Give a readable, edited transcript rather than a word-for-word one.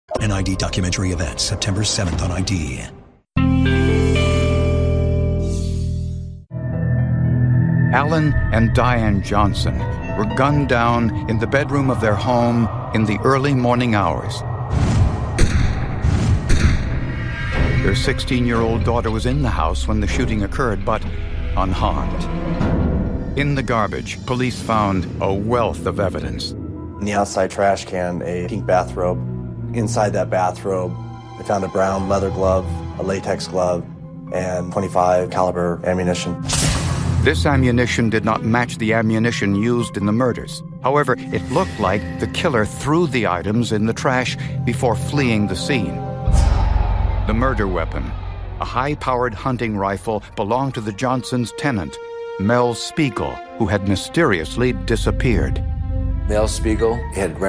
An ID documentary event, September 7th on ID. Alan and Diane Johnson were gunned down in the bedroom of their home in the early morning hours. Their 16-year-old daughter was in the house when the shooting occurred, but unharmed. In the garbage, police found a wealth of evidence. In the outside trash can, a pink bathrobe. Inside that bathrobe, they found a brown leather glove, a latex glove, and .25 caliber ammunition. This ammunition did not match the ammunition used in the murders. However, it looked like the killer threw the items in the trash before fleeing the scene. The murder weapon, a high-powered hunting rifle, belonged to the Johnsons' tenant, Mel Spiegel, who had mysteriously disappeared. Mel Spiegel had